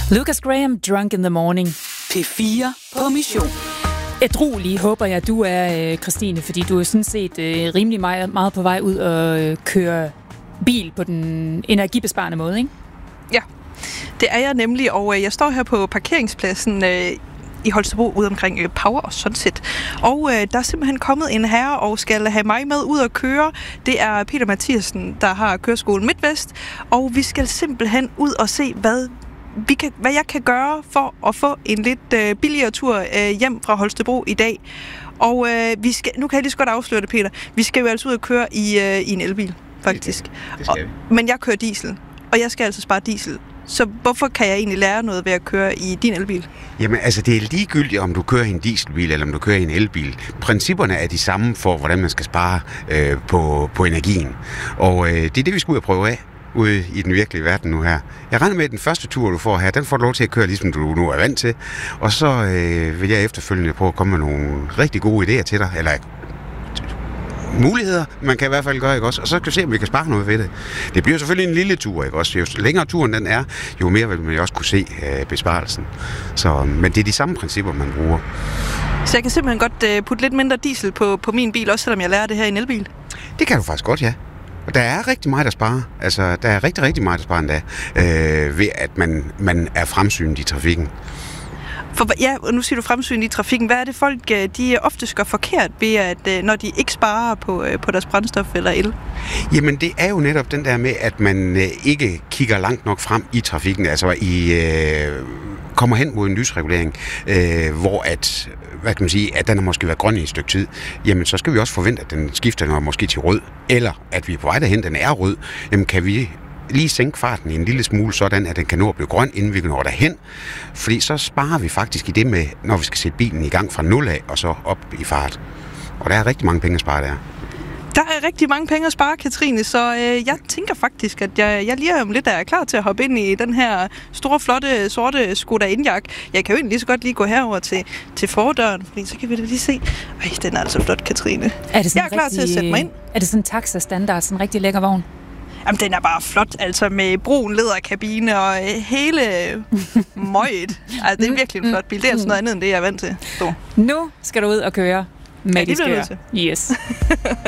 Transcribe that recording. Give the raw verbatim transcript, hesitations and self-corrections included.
Lucas Graham, Drunk in the Morning. P fire på mission. Ædruelig håber jeg, du er, Christine, fordi du er sådan set øh, rimelig meget, meget på vej ud og øh, køre bil på den energibesparende måde, ikke? Ja, det er jeg nemlig, og øh, jeg står her på parkeringspladsen øh, i Holstebro ude omkring øh, Power og Sunset. Og øh, der er simpelthen kommet en herre og skal have mig med ud og køre. Det er Peter Mathiasen, der har køreskolen MidtVest, og vi skal simpelthen ud og se, hvad Vi kan, hvad jeg kan gøre for at få en lidt øh, billigere tur øh, hjem fra Holstebro i dag. Og øh, vi skal, nu kan jeg lige så godt afsløre det, Peter. Vi skal jo altså ud og køre i, øh, i en elbil, faktisk. Det, det skal vi. Og, men jeg kører diesel, og jeg skal altså spare diesel. Så hvorfor kan jeg egentlig lære noget ved at køre i din elbil? Jamen, altså, det er ligegyldigt, om du kører i en dieselbil, eller om du kører i en elbil. Principperne er de samme for, hvordan man skal spare øh, på, på energien. Og øh, det er det, vi skal ud og prøve af ude i den virkelige verden nu her. Jeg regner med, at den første tur, du får her, den får du lov til at køre, ligesom du nu er vant til. Og så øh, vil jeg efterfølgende prøve at komme med nogle rigtig gode idéer til dig, eller muligheder, man kan i hvert fald gøre, ikke også? Og så kan vi se, om vi kan spare noget ved det. Det bliver selvfølgelig en lille tur, ikke også? Jo længere turen den er, jo mere vil man jo også kunne se øh, besparelsen. Så, men det er de samme principper, man bruger. Så jeg kan simpelthen godt øh, putte lidt mindre diesel på, på min bil, også selvom jeg lærer det her i en elbil? Det kan du faktisk godt, ja. Og der er rigtig meget at spare. Altså, der er rigtig, rigtig meget at spare endda, øh, ved at man, man er fremsynet i trafikken. For ja, nu siger du fremsynet i trafikken. Hvad er det folk, de ofte gør forkert ved, at når de ikke sparer på, på deres brændstof eller el? Jamen, det er jo netop den der med, at man ikke kigger langt nok frem i trafikken. Altså, I øh, kommer hen mod en lysregulering, øh, hvor at hvad kan man sige, at den har måske været grøn i et stykke tid, jamen så skal vi også forvente, at den skifter når måske til rød, eller at vi er på vej derhen, den er rød, jamen kan vi lige sænke farten en lille smule, sådan at den kan nå at blive grøn, inden vi når derhen, fordi så sparer vi faktisk i det med, når vi skal sætte bilen i gang fra nul af, og så op i fart. Og der er rigtig mange penge at spare der. Der er rigtig mange penge at spare, Katrine, så øh, jeg tænker faktisk, at jeg, jeg lige om lidt er klar til at hoppe ind i den her store, flotte, sorte Skoda Enyaq. Jeg kan jo egentlig lige så godt lige gå herover til, til fordøren, fordi så kan vi da lige se. Ej, den er altså flot, Katrine. Er det jeg er klar rigtig, til at sætte mig ind. Er det sådan en Taxa-standard, sådan en rigtig lækker vogn? Jamen, den er bare flot, altså med brun læderkabine og hele møget. Altså, det er virkelig en flot bil. Det er altså noget andet end det, jeg er vant til. Så. Nu skal du ud og køre med ja, de skøre. til. Yes.